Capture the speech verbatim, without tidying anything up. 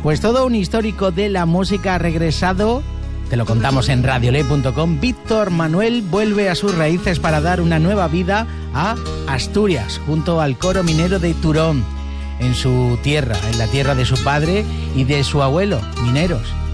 Pues todo un histórico de la música ha regresado, te lo contamos en radioley punto com. Víctor Manuel vuelve a sus raíces para dar una nueva vida a Asturias, junto al coro minero de Turón, en su tierra, en la tierra de su padre y de su abuelo, mineros.